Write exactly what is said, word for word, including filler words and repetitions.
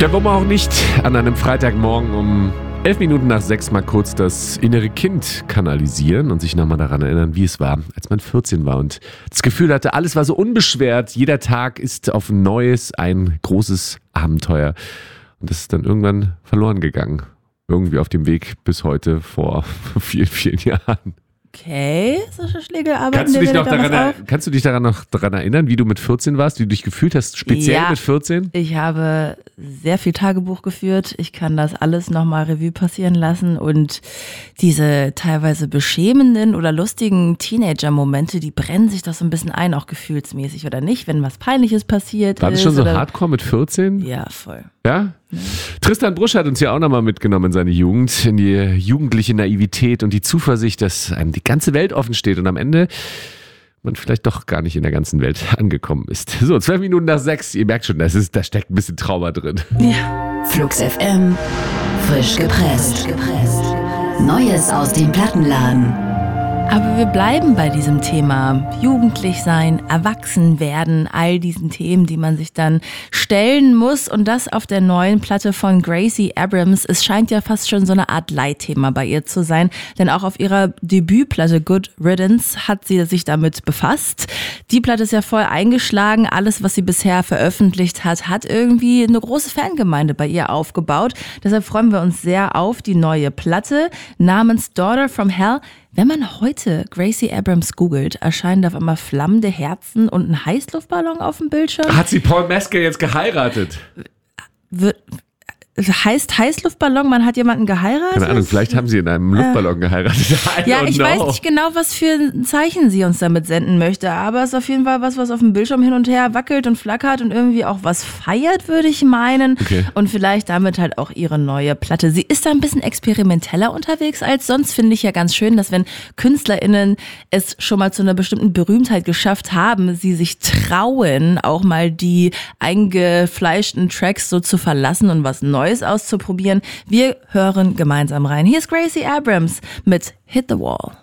Ja, warum auch nicht an einem Freitagmorgen um elf Minuten nach sechs mal kurz das innere Kind kanalisieren und sich nochmal daran erinnern, wie es war, als man vierzehn war und das Gefühl hatte, alles war so unbeschwert, jeder Tag ist auf ein neues, ein großes Abenteuer. Und das ist dann irgendwann verloren gegangen. Irgendwie auf dem Weg bis heute vor vielen, vielen Jahren. Okay, Sascha Schlegel, arbeiten kannst du dich wir noch da daran, was auf? Kannst du dich daran noch daran erinnern, wie du mit vierzehn warst, wie du dich gefühlt hast, speziell Ja, mit vierzehn? Ich habe sehr viel Tagebuch geführt. Ich kann das alles nochmal Revue passieren lassen und diese teilweise beschämenden oder lustigen Teenager-Momente, die brennen sich das so ein bisschen ein, auch gefühlsmäßig oder nicht, wenn was Peinliches passiert War das ist. schon so oder hardcore mit vierzehn? Ja, voll. Ja? ja? Tristan Brusch hat uns ja auch nochmal mitgenommen in seine Jugend, in die jugendliche Naivität und die Zuversicht, dass einem die ganze Welt offen steht und am Ende man vielleicht doch gar nicht in der ganzen Welt angekommen ist. So, zwölf Minuten nach sechs, ihr merkt schon, das ist, da steckt ein bisschen Trauma drin. Ja. Flux F M, frisch gepresst. Neues aus dem Plattenladen. Aber wir bleiben bei diesem Thema jugendlich sein, erwachsen werden, all diesen Themen, die man sich dann stellen muss und das auf der neuen Platte von Gracie Abrams. Es scheint ja fast schon so eine Art Leitthema bei ihr zu sein, denn auch auf ihrer Debütplatte Good Riddance hat sie sich damit befasst. Die Platte ist ja voll eingeschlagen, alles, was sie bisher veröffentlicht hat, hat irgendwie eine große Fangemeinde bei ihr aufgebaut. Deshalb freuen wir uns sehr auf die neue Platte namens Daughter from Hell. Wenn man heute Gracie Abrams googelt, erscheinen da auf einmal flammende Herzen und ein Heißluftballon auf dem Bildschirm. Hat sie Paul Mesker jetzt geheiratet? Wird, heißt Heißluftballon, man hat jemanden geheiratet? Keine Ahnung, vielleicht haben sie in einem Luftballon äh, geheiratet. I ja, ich know. weiß nicht genau, was für ein Zeichen sie uns damit senden möchte, aber es ist auf jeden Fall was, was auf dem Bildschirm hin und her wackelt und flackert und irgendwie auch was feiert, würde ich meinen. Okay. Und vielleicht damit halt auch ihre neue Platte. Sie ist da ein bisschen experimenteller unterwegs als sonst, finde ich ja ganz schön, dass wenn KünstlerInnen es schon mal zu einer bestimmten Berühmtheit geschafft haben, sie sich trauen, auch mal die eingefleischten Tracks so zu verlassen und was Neues auszuprobieren. Wir hören gemeinsam rein. Hier ist Gracie Abrams mit Hit the Wall.